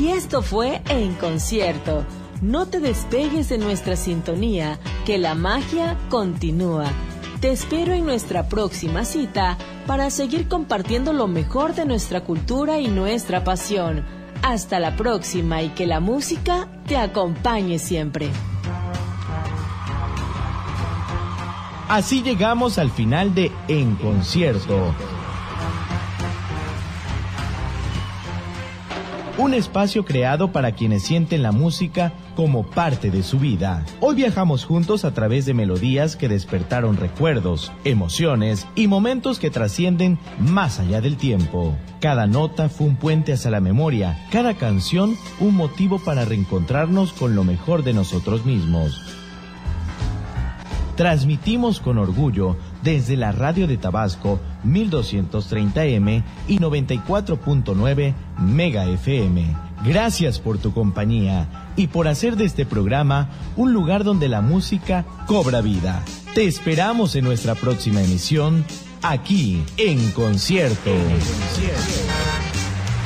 Y esto fue En Concierto. No te despegues de nuestra sintonía, que la magia continúa. Te espero en nuestra próxima cita para seguir compartiendo lo mejor de nuestra cultura y nuestra pasión. Hasta la próxima y que la música te acompañe siempre. Así llegamos al final de En Concierto. Un espacio creado para quienes sienten la música como parte de su vida. Hoy viajamos juntos a través de melodías que despertaron recuerdos, emociones y momentos que trascienden más allá del tiempo. Cada nota fue un puente hacia la memoria, cada canción un motivo para reencontrarnos con lo mejor de nosotros mismos. Transmitimos con orgullo desde la radio de Tabasco 1230M y 94.9 Mega FM. Gracias por tu compañía y por hacer de este programa un lugar donde la música cobra vida. Te esperamos en nuestra próxima emisión, aquí en Concierto.